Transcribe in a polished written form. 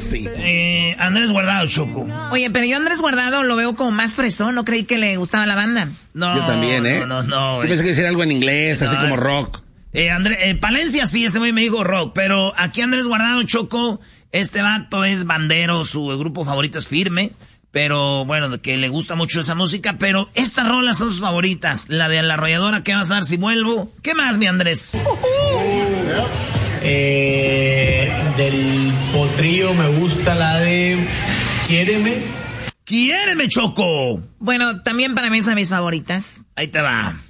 Sí. Andrés Guardado, Choco. Oye, pero yo Andrés Guardado lo veo como más fresón, no creí que le gustaba la banda. No, yo también, ¿eh? No. Yo pensé que decía algo en inglés, así como rock. Palencia sí, ese güey me dijo rock, pero aquí Andrés Guardado, Choco, este vato es bandero, su grupo favorito es Firme, pero bueno, que le gusta mucho esa música, pero estas rolas son sus favoritas. La de La Arrolladora, ¿qué vas a dar si vuelvo? ¿Qué más, mi Andrés? Del Potrillo me gusta la de Quiéreme. ¡Quiéreme, Choco! Bueno, también para mí son mis favoritas. Ahí te va.